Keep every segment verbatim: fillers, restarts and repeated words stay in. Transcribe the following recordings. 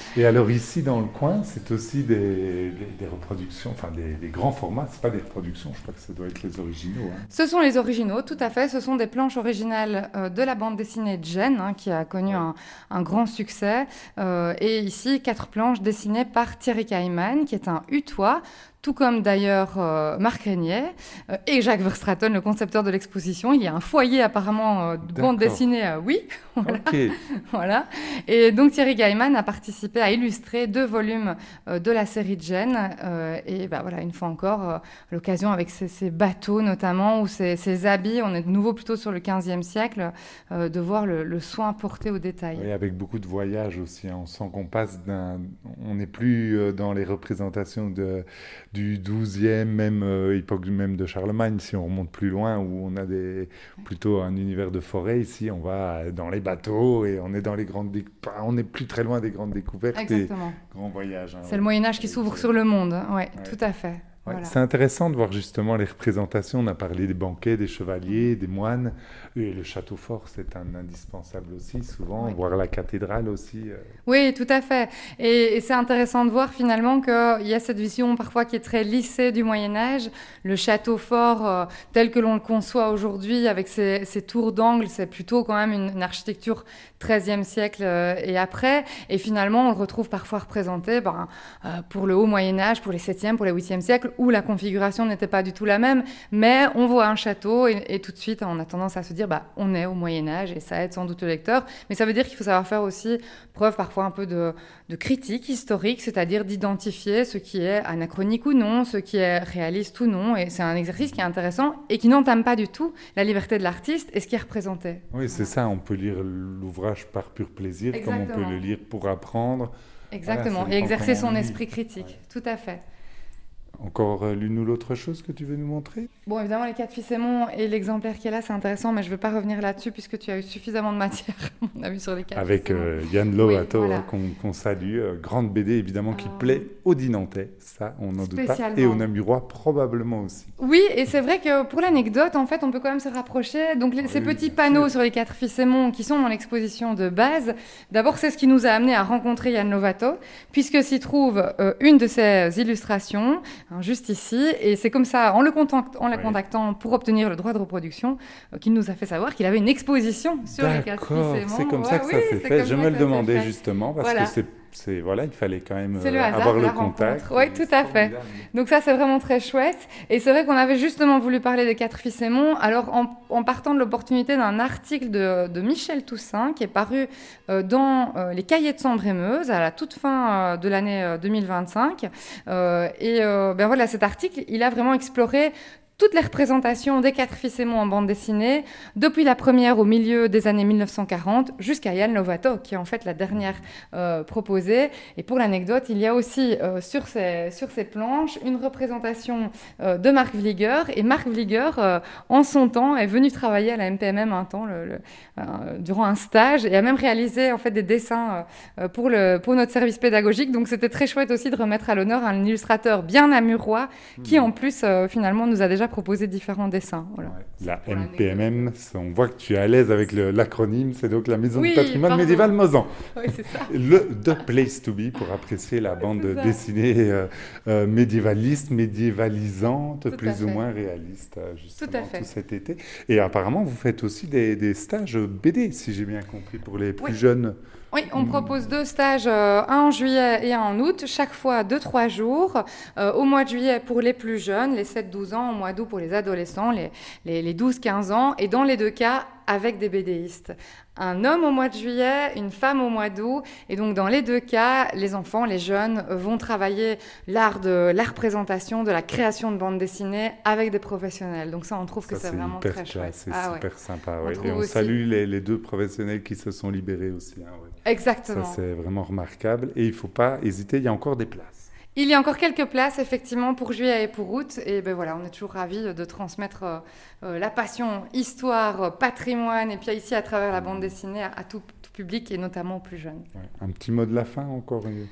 Et alors ici dans le coin, c'est aussi des, des, des reproductions, enfin des, des grands formats, c'est pas des reproductions, je crois que ça doit être les originaux. Hein. Ce sont les originaux, tout à fait. Ce sont des planches originales euh, de la bande dessinée de Jen, hein, qui a connu Ouais. un, un grand succès. Euh, et ici, quatre planches dessinées par Thierry Kaiman, qui est un Hutois, tout comme d'ailleurs euh, Marc Régnier euh, et Jacques Verstraeten, le concepteur de l'exposition. Il y a un foyer apparemment euh, de bande D'accord. dessinée, euh, oui, voilà, Ok. voilà. Et donc Thierry Kaiman a participé à illustrer deux volumes euh, de la série de Jen. Euh, et bah, voilà, une fois encore, euh, l'occasion avec ces, ces bateaux notamment, ou ces, ces habits, on est de nouveau plutôt sur le quinzième siècle, euh, de voir le, le soin porté aux détails. Oui, avec beaucoup de voyages aussi. Hein. On sent qu'on passe d'un. On n'est plus euh, dans les représentations de, du douzième, même euh, époque même de Charlemagne, si on remonte plus loin, où on a des, plutôt un univers de forêt. Ici, on va dans les bateaux et on est dans les grandes. Dé- enfin, on n'est plus très loin des grandes découvertes et Exactement. grands voyages. Hein, C'est ouais. le Moyen-Âge qui Avec, s'ouvre euh, sur le monde, oui, ouais. tout à fait. Ouais, Voilà. c'est intéressant de voir justement les représentations. On a parlé des banquets, des chevaliers, des moines. Et le château fort, c'est un indispensable aussi, souvent. Oui. Voir la cathédrale aussi. euh. Oui, tout à fait. Et, et c'est intéressant de voir finalement qu'il y a cette vision parfois qui est très lissée du Moyen-Âge. Le château fort, euh, tel que l'on le conçoit aujourd'hui, avec ses, ses tours d'angle, c'est plutôt quand même une, une architecture treizième siècle euh, et après. Et finalement, on le retrouve parfois représenté ben, euh, pour le haut Moyen-Âge, pour les septième, pour les huitième siècles, où la configuration n'était pas du tout la même. Mais on voit un château et, et tout de suite, on a tendance à se dire, bah, on est au Moyen-Âge et ça aide sans doute le lecteur. Mais ça veut dire qu'il faut savoir faire aussi preuve parfois un peu de, de critique historique, c'est-à-dire d'identifier ce qui est anachronique ou non, ce qui est réaliste ou non. Et c'est un exercice qui est intéressant et qui n'entame pas du tout la liberté de l'artiste et ce qui est représenté. Oui, c'est ça. On peut lire l'ouvrage par pur plaisir, comme on peut Exactement. le lire pour apprendre. Exactement. Voilà, ça Et dépend exercer comment on son le lit. esprit critique. Ouais. Tout à fait. Encore euh, l'une ou l'autre chose que tu veux nous montrer? Bon, évidemment, les quatre fils aimants et l'exemplaire qui est là, c'est intéressant, mais je ne vais pas revenir là-dessus puisque tu as eu suffisamment de matière, on a vu sur les quatre Avec fils aimants. euh, Yann Oui, Lovato, voilà. euh, qu'on qu'on salue. euh, grande B D, évidemment, qui Euh, plaît aux Dinantais. Ça, on n'en doute pas. Et Spécialement. aux Namurois, probablement aussi. Oui, et c'est vrai que pour l'anecdote, en fait, on peut quand même se rapprocher. Donc, les- ces Oui, petits bien panneaux sûr. sur les quatre fils aimants qui sont dans l'exposition de base, d'abord, c'est ce qui nous a amené à rencontrer Yann Lovato, puisque s'y trouve euh, une de ses illustrations, hein, juste ici. Et c'est comme ça, en le contact- en la Oui. contactant pour obtenir le droit de reproduction, euh, qu'il nous a fait savoir qu'il avait une exposition sur les quatre fils D'accord, aimants. c'est comme ça Ouais, que oui, ça s'est c'est fait. comme Je ça me que le ça s'est demandais fait. justement parce Voilà. que c'est, c'est voilà, il fallait quand même C'est le euh, hasard avoir de le la contact. rencontre. Oui, et tout c'est à fait. formidable. Donc ça, c'est vraiment très chouette. Et c'est vrai qu'on avait justement voulu parler des quatre fils aimants, alors en, en partant de l'opportunité d'un article de, de Michel Toussaint qui est paru euh, dans euh, les Cahiers de Sambre-et-Meuse à la toute fin euh, de l'année euh, deux mille vingt-cinq. Euh, et euh, ben voilà, cet article, il a vraiment exploré toutes les représentations des quatre fils aimants en bande dessinée, depuis la première au milieu des années mille neuf cent quarante jusqu'à Yann Lovato, qui est en fait la dernière euh, proposée. Et pour l'anecdote, il y a aussi euh, sur, ces, sur ces planches une représentation euh, de Marc Vlieger. Et Marc Vlieger, euh, en son temps, est venu travailler à la M P M M un temps, le, le, euh, durant un stage, et a même réalisé en fait, des dessins euh, pour, le, pour notre service pédagogique. Donc c'était très chouette aussi de remettre à l'honneur un illustrateur bien namurois, qui en plus, euh, finalement, nous a déjà proposer différents dessins. Voilà. Ouais. La M P M M, on voit que tu es à l'aise avec le, l'acronyme, c'est donc la Maison Oui, du patrimoine pardon. médiéval Mozan. Oui, c'est ça. Le The Place to Be pour apprécier la bande C'est ça. dessinée euh, euh, médiévaliste, médiévalisante, Tout à plus ou fait. moins réaliste, euh, justement, Tout à fait. tout cet été. Et apparemment, vous faites aussi des, des stages B D, si j'ai bien compris, pour les plus Oui. jeunes. Oui, on propose deux stages, euh, un en juillet et un en août, chaque fois deux trois jours. Euh, au mois de juillet pour les plus jeunes, les sept douze ans, au mois d'août pour les adolescents, les, les, les douze quinze ans, et dans les deux cas, avec des BDistes. Un homme au mois de juillet, une femme au mois d'août, et donc dans les deux cas, les enfants, les jeunes vont travailler l'art de la représentation, de la création de bande dessinée avec des professionnels. Donc ça, on trouve que Ça, c'est c'est vraiment hyper très classe, chouette. c'est Ah ouais. super sympa. On Ouais. trouve Et on aussi- salue les, les deux professionnels qui se sont libérés aussi. Hein, ouais. Exactement. Ça, c'est vraiment remarquable. Et il ne faut pas hésiter, il y a encore des places. Il y a encore quelques places, effectivement, pour juillet et pour août. Et ben voilà, on est toujours ravis de transmettre euh, euh, la passion, histoire, euh, patrimoine, et puis ici, à travers la bande dessinée, à, à tout, tout public, et notamment aux plus jeunes. Ouais. Un petit mot de la fin encore euh,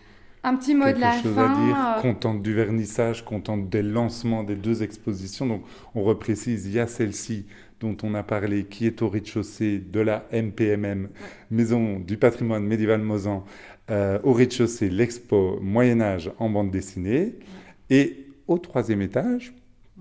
Un petit mot de quelque la chose fin. à dire, euh, contente du vernissage, contente des lancements des deux expositions. Donc, on reprécise, il y a celle-ci dont on a parlé, qui est au rez-de-chaussée de la M P M M, Maison du patrimoine médiéval Mozan. Euh, au rez-de-chaussée, l'expo Moyen-Âge en bande dessinée. Et au troisième étage,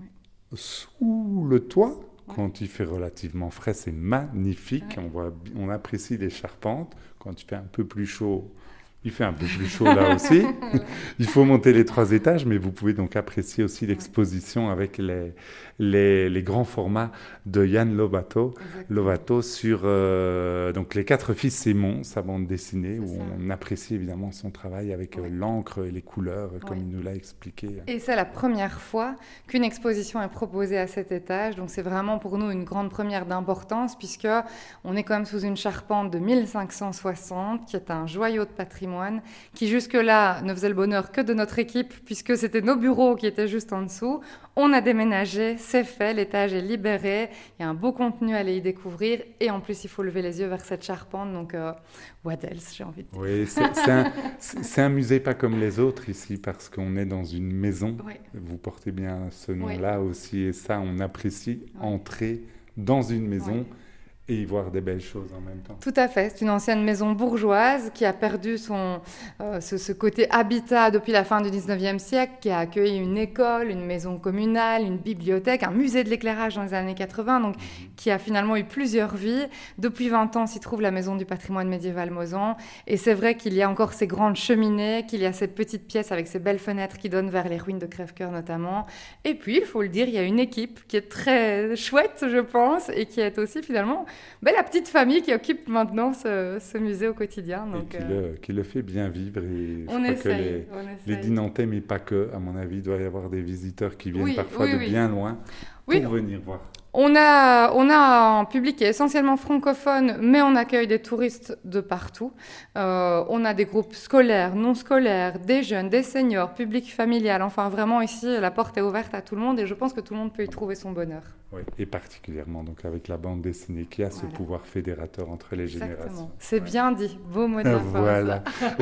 sous le toit, quand il fait relativement frais, c'est magnifique. Ouais. On voit, on apprécie les charpentes. Quand il fait un peu plus chaud, il fait un peu plus chaud là aussi. Il faut monter les trois étages, mais vous pouvez donc apprécier aussi l'exposition avec les, les, les grands formats de Yann Lovato, Lovato sur euh, donc Les Quatre Fils Sémon, sa bande dessinée, où ça. on apprécie évidemment son travail avec Ouais. euh, l'encre et les couleurs, comme Ouais. il nous l'a expliqué. Et c'est la première fois qu'une exposition est proposée à cet étage, donc c'est vraiment pour nous une grande première d'importance, puisque on est quand même sous une charpente de mille cinq cent soixante, qui est un joyau de patrimoine, qui jusque-là ne faisait le bonheur que de notre équipe, puisque c'était nos bureaux qui étaient juste en dessous. On a déménagé, c'est fait, l'étage est libéré, il y a un beau contenu à aller y découvrir, et en plus il faut lever les yeux vers cette charpente, donc euh, what else, j'ai envie de dire. Oui, c'est c'est un, c'est- c'est un musée pas comme les autres ici, parce qu'on est dans une maison. Oui. Vous portez bien ce Oui. nom-là aussi, et ça, on apprécie Oui. entrer dans une maison Oui. et y voir des belles choses en même temps. Tout à fait, c'est une ancienne maison bourgeoise qui a perdu son, euh, ce, ce côté habitat depuis la fin du dix-neuvième siècle, qui a accueilli une école, une maison communale, une bibliothèque, un musée de l'éclairage dans les années quatre-vingts, donc qui a finalement eu plusieurs vies. Depuis vingt ans s'y trouve la maison du patrimoine médiéval Mozan, et c'est vrai qu'il y a encore ces grandes cheminées, qu'il y a ces petites pièces avec ces belles fenêtres qui donnent vers les ruines de Crèvecoeur notamment. Et puis, il faut le dire, il y a une équipe qui est très chouette, je pense, et qui est aussi finalement ben, la petite famille qui occupe maintenant ce, ce musée au quotidien. Donc, et qui, euh, le, qui le fait bien vivre. Et je on crois essaye, que les, on les essaye. Dinantais, mais pas que, à mon avis, il doit y avoir des visiteurs qui viennent Oui, parfois oui, de oui. bien loin Oui. pour venir voir. On a, on a un public qui est essentiellement francophone, mais on accueille des touristes de partout. Euh, on a des groupes scolaires, non scolaires, des jeunes, des seniors, public familial. Enfin, vraiment, ici, la porte est ouverte à tout le monde et je pense que tout le monde peut y trouver son bonheur. Oui, et particulièrement donc avec la bande dessinée qui a ce Voilà. pouvoir fédérateur entre les Exactement. générations. C'est Ouais. bien dit. Beau mot de la fin, Voilà. ça.